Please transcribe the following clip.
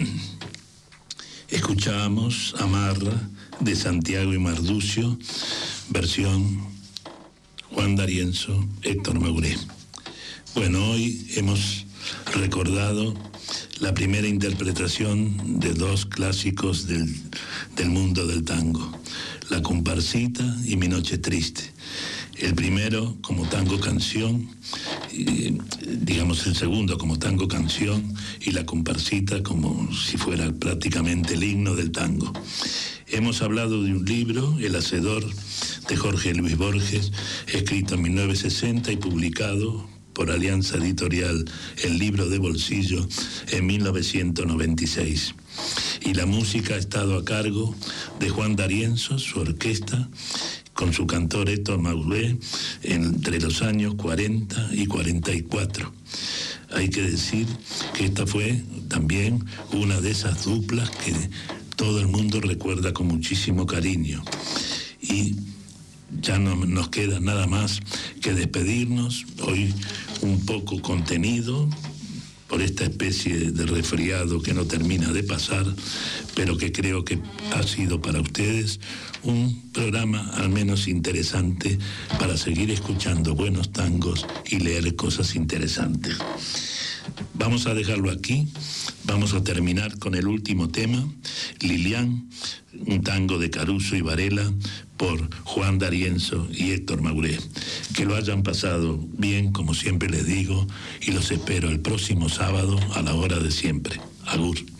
Escuchábamos Amarra de Santiago y Marducio, versión Juan D'Arienzo, Héctor Mauré. Bueno, hoy hemos recordado la primera interpretación de dos clásicos del mundo del tango, La Comparsita y Mi Noche Triste. El primero como tango canción, digamos el segundo como tango canción, y La Comparsita como si fuera prácticamente el himno del tango. Hemos hablado de un libro, El Hacedor, de Jorge Luis Borges, escrito en 1960 y publicado por Alianza Editorial, El Libro de Bolsillo, en 1996. Y la música ha estado a cargo de Juan D'Arienzo, su orquesta, con su cantor Héctor Mauré, entre los años 40 y 44. Hay que decir que esta fue también una de esas duplas que todo el mundo recuerda con muchísimo cariño. Y ya no nos queda nada más que despedirnos, hoy un poco contenido por esta especie de resfriado que no termina de pasar, pero que creo que ha sido para ustedes un programa al menos interesante para seguir escuchando buenos tangos y leer cosas interesantes. Vamos a dejarlo aquí, vamos a terminar con el último tema, Lilian, un tango de Caruso y Varela por Juan D'Arienzo y Héctor Mauré. Que lo hayan pasado bien, como siempre les digo, y los espero el próximo sábado a la hora de siempre. Agur.